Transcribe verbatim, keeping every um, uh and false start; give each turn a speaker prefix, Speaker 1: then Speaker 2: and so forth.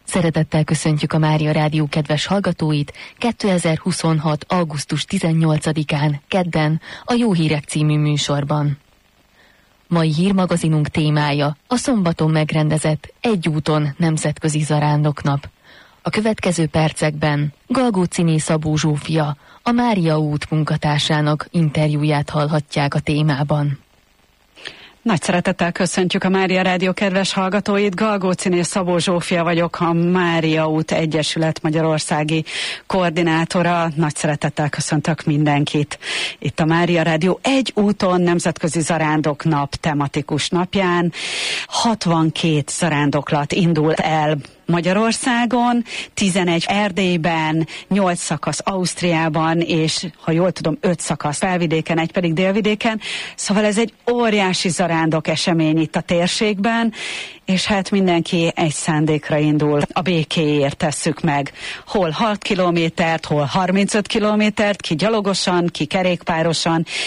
Speaker 1: Szeretettel köszöntjük a Mária Rádió kedves hallgatóit kétezer-huszonhat. augusztus tizennyolcadikán, kedden, a Jó Hírek című műsorban. Mai hírmagazinunk témája a szombaton megrendezett Egy úton nemzetközi zarándoknap. A következő percekben Galgócziné Szabó Zsófia, a Mária út munkatársának interjúját hallhatják a témában.
Speaker 2: Nagy szeretettel köszöntjük a Mária Rádió kedves hallgatóit. Galgócziné Szabó Zsófia vagyok, a Mária út Egyesület magyarországi koordinátora. Nagy szeretettel köszöntök mindenkit itt a Mária Rádió Egy úton nemzetközi zarándoknap tematikus napján. hatvankét zarándoklat indul el Magyarországon, tizenegy Erdélyben, nyolc szakasz Ausztriában, és ha jól tudom, öt szakasz felvidéken, egy pedig délvidéken. Szóval ez egy óriási zarándok esemény itt a térségben, és hát mindenki egy szándékra indul, a békéért tesszük meg. Hol hat kilométert, hol harmincöt kilométert, ki gyalogosan, ki kerékpárosan,